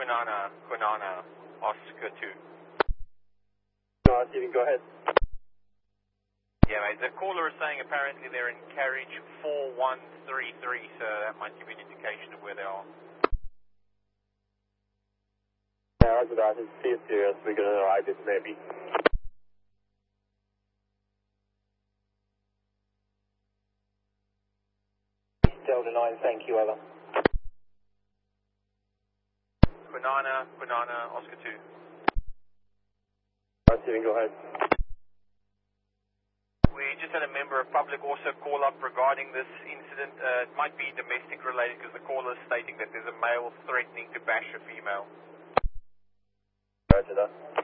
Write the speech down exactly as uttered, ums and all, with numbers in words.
Quinana, Quinana, Oscar two. No, you can go ahead. Yeah, mate, the caller is saying apparently they're in carriage four one three three, so that might give you an indication of where they are. Yeah, roger that. It's C S serious. We're going to arrive it maybe. Delta nine, thank you, over. Quinana, Quinana, Oscar two. Right, you can go ahead. We just had a member of public also call up regarding this incident. Uh, it might be domestic related because the caller is stating that there's a male threatening to bash a female. Roger that.